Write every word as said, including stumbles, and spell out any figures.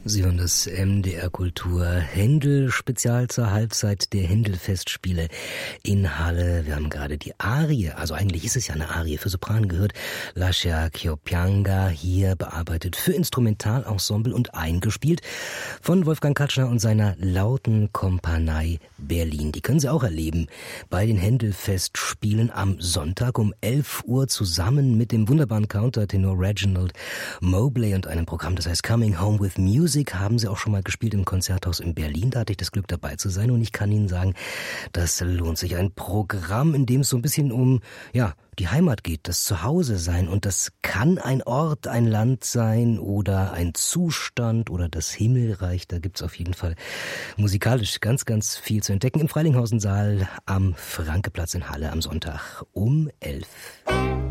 Sie hören das M D R Kultur Händel Spezial zur Halbzeit der Händel-Festspiele in Halle. Wir haben gerade die Arie, also eigentlich ist es ja eine Arie für Sopran gehört, Lascia Chiopianga, hier bearbeitet für Instrumentalensemble und eingespielt von Wolfgang Katschner und seiner lauten Kompanie Berlin. Die können Sie auch erleben bei den Händel-Festspielen am Sonntag um elf Uhr zusammen mit dem wunderbaren Countertenor Reginald Mobley und einem Programm, das heißt Coming Home with Music. Haben Sie auch schon mal gespielt im Konzerthaus in Berlin. Da hatte ich das Glück, dabei zu sein. Und ich kann Ihnen sagen, das lohnt sich. Ein Programm, in dem es so ein bisschen um, ja, die Heimat geht, das Zuhause sein. Und das kann ein Ort, ein Land sein oder ein Zustand oder das Himmelreich. Da gibt's auf jeden Fall musikalisch ganz, ganz viel zu entdecken. Im Freilingshausen-Saal am Frankeplatz in Halle am Sonntag um elf.